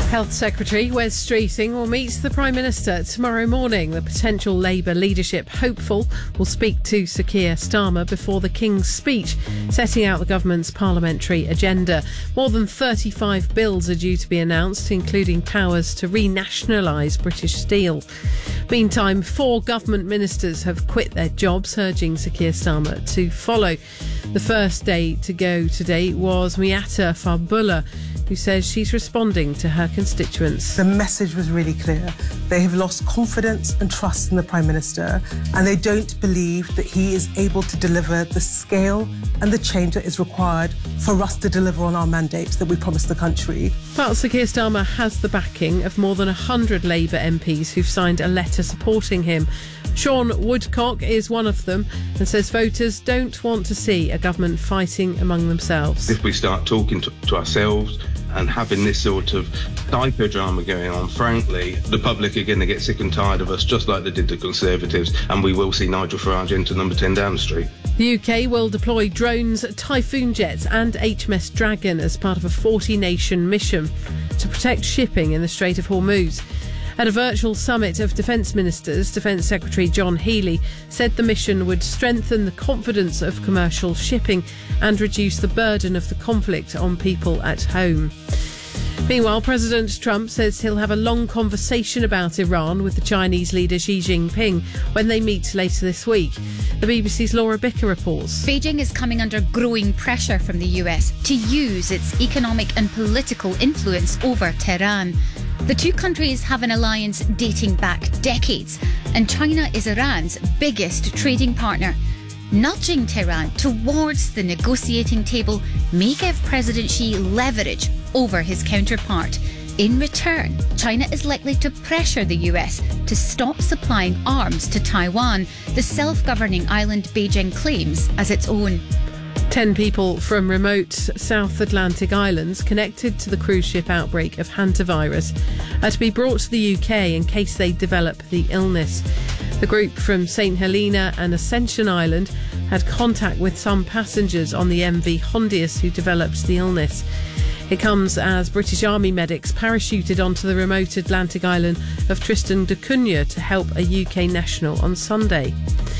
Health Secretary Wes Streeting will meet the Prime Minister tomorrow morning. The potential Labour leadership hopeful will speak to Sir Keir Starmer before the King's speech, setting out the government's parliamentary agenda. More than 35 bills are due to be announced, including powers to renationalise British Steel. Meantime, 4 government ministers have quit their jobs, urging Sir Keir Starmer to follow. The first day to go today was Miatta Fahnbulleh, who says she's responding to her constituents. The message was really clear. They have lost confidence and trust in the Prime Minister, and they don't believe that he is able to deliver the scale and the change that is required for us to deliver on our mandate that we promised the country. But Sir Keir Starmer has the backing of more than 100 Labour MPs who've signed a letter supporting him. Sean Woodcock is one of them and says voters don't want to see a government fighting among themselves. If we start talking to ourselves and having this sort of psychodrama going on, frankly, the public are going to get sick and tired of us, just like they did the Conservatives, and we will see Nigel Farage into number 10 Downing Street. The UK will deploy drones, Typhoon jets and HMS Dragon as part of a 40-nation mission to protect shipping in the Strait of Hormuz. At a virtual summit of Defence Ministers, Defence Secretary John Healey said the mission would strengthen the confidence of commercial shipping and reduce the burden of the conflict on people at home. Meanwhile, President Trump says he'll have a long conversation about Iran with the Chinese leader Xi Jinping when they meet later this week. The BBC's Laura Bicker reports. Beijing is coming under growing pressure from the US to use its economic and political influence over Tehran. The two countries have an alliance dating back decades, and China is Iran's biggest trading partner. Nudging Tehran towards the negotiating table may give President Xi leverage over his counterpart. In return, China is likely to pressure the US to stop supplying arms to Taiwan, the self-governing island Beijing claims as its own. 10 people from remote South Atlantic islands connected to the cruise ship outbreak of hantavirus are to be brought to the UK in case they develop the illness. The group from St Helena and Ascension Island had contact with some passengers on the MV Hondius who developed the illness. It comes as British Army medics parachuted onto the remote Atlantic island of Tristan da Cunha to help a UK national on Sunday.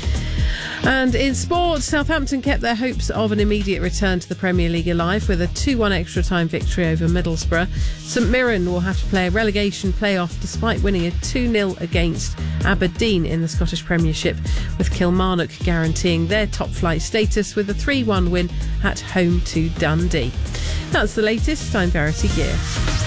And in sport, Southampton kept their hopes of an immediate return to the Premier League alive with a 2-1 extra-time victory over Middlesbrough. St Mirren will have to play a relegation playoff despite winning a 2-0 against Aberdeen in the Scottish Premiership, with Kilmarnock guaranteeing their top-flight status with a 3-1 win at home to Dundee. That's the latest. I'm Verity Gear.